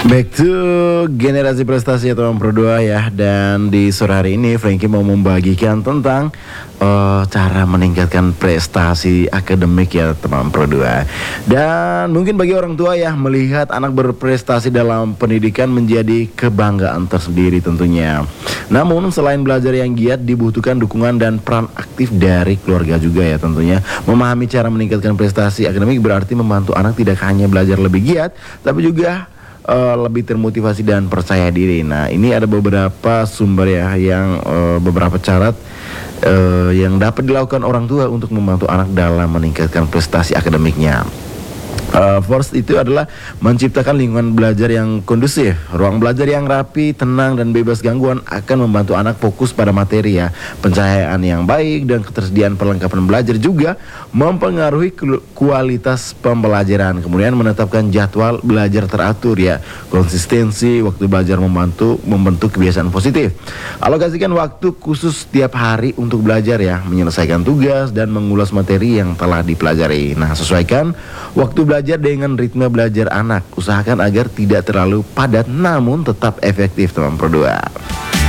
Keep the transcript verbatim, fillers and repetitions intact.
Back to generasi prestasi ya teman Pro dua ya. Dan di sore hari ini Frankie mau membagikan tentang uh, cara meningkatkan prestasi akademik ya teman Pro dua. Dan mungkin bagi orang tua ya, melihat anak berprestasi dalam pendidikan menjadi kebanggaan tersendiri tentunya. Namun selain belajar yang giat, dibutuhkan dukungan dan peran aktif dari keluarga juga ya tentunya. Memahami cara meningkatkan prestasi akademik berarti membantu anak tidak hanya belajar lebih giat, tapi juga Uh, lebih termotivasi dan percaya diri. Nah, ini ada beberapa sumber ya, yang uh, beberapa syarat uh, yang dapat dilakukan orang tua untuk membantu anak dalam meningkatkan prestasi akademiknya. Uh, first itu adalah menciptakan lingkungan belajar yang kondusif. Ruang belajar yang rapi, tenang, dan bebas gangguan akan membantu anak fokus pada materi ya. Pencahayaan yang baik dan ketersediaan perlengkapan belajar juga mempengaruhi kualitas pembelajaran. Kemudian menetapkan jadwal belajar teratur ya. Konsistensi waktu belajar membantu membentuk kebiasaan positif. Alokasikan waktu khusus setiap hari untuk belajar ya, menyelesaikan tugas dan mengulas materi yang telah dipelajari. Nah, sesuaikan waktu belajar dengan ritme belajar anak. Usahakan agar tidak terlalu padat namun tetap efektif teman Pro dua.